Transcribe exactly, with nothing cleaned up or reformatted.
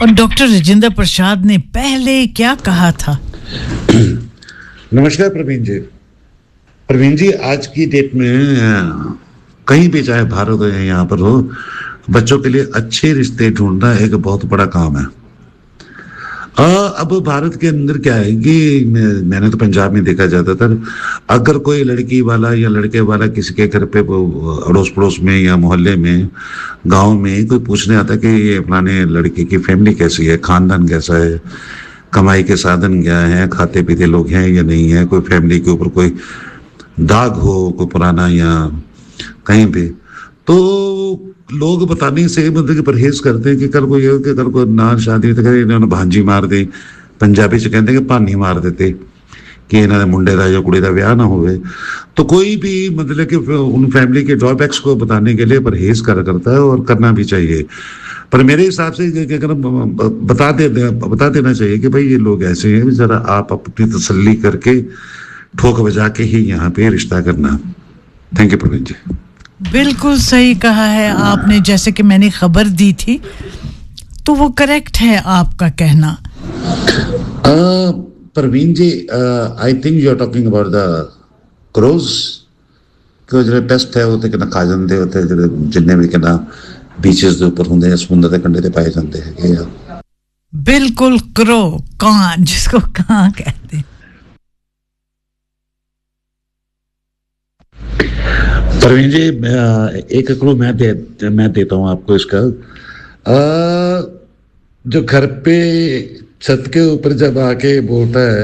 और डॉक्टर राजेंद्र प्रसाद ने पहले क्या कहा था? नमस्कार प्रवीण जी। प्रवीण जी, आज की डेट में कहीं भी चाहे भारत हो या यहाँ पर हो, बच्चों के लिए अच्छे रिश्ते ढूंढना एक बहुत बड़ा काम है। आ, अब भारत के अंदर क्या है कि मैं, मैंने तो पंजाब में देखा जाता था, अगर कोई लड़की वाला या लड़के वाला किसी के घर पे अड़ोस पड़ोस में या मोहल्ले में गांव में कोई पूछने आता कि ये फलाने लड़के की फैमिली कैसी है, खानदान कैसा है, कमाई के साधन क्या है, खाते पीते लोग हैं या नहीं है, कोई फैमिली के ऊपर कोई दाग हो कोई पुराना या कहीं पे, तो लोग बताने से मतलब कि परहेज करते हैं कि कल को ये कि कल को ना शादी तो करे इन्होंने भांजी मार दे, पंजाबी से कहते हैं कि पानी मार देते कि इन्होंने मुंडे का या कुड़ी का ब्याह ना होवे। तो कोई भी मतलब कि उन फैमिली के ड्रॉबैक्स को बताने के लिए परहेज कर करता है और करना भी चाहिए। पर मेरे हिसाब से बता दे बता देना चाहिए कि भाई ये लोग ऐसे हैं, जरा आप अपनी तसल्ली करके ठोक बजा के ही यहाँ पे रिश्ता करना। थैंक यू प्रवीण जी। बिल्कुल सही कहा है आपने, जैसे कि मैंने खबर दी थी तो वो करेक्ट है आपका कहना। प्रवीण जी, I think you are talking about the crows को जो टेस्ट है होते कि ना खा जाते होते जिन्ने भी कहना बीचेस के ऊपर होंगे या समुद्र के कंढे ते पाए जाते हैं। बिल्कुल, क्रो, कां, जिसको कां कहते हैं। प्रवीण जी, एक क्लू मैं दे मैं देता हूँ आपको इसका। आ, जो घर पे छत के ऊपर जब आके बोलता है